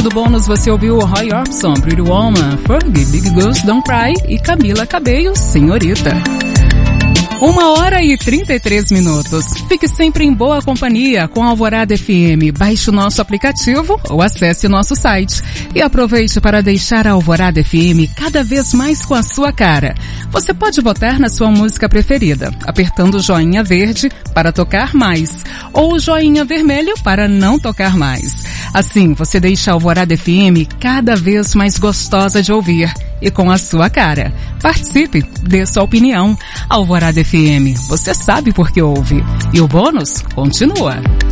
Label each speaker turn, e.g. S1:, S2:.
S1: No bônus você ouviu Roy Orbison, Pretty Woman, Fergie, Big Girls Don't Cry e Camila Cabello, Senhorita. 1h33. Fique sempre em boa companhia com a Alvorada FM. Baixe o nosso aplicativo ou acesse nosso site. E aproveite para deixar a Alvorada FM cada vez mais com a sua cara. Você pode votar na sua música preferida, apertando o joinha verde para tocar mais, ou o joinha vermelho para não tocar mais. Assim, você deixa a Alvorada FM cada vez mais gostosa de ouvir e com a sua cara. Participe, dê sua opinião. Alvorada FM, você sabe por que ouve. E o bônus continua.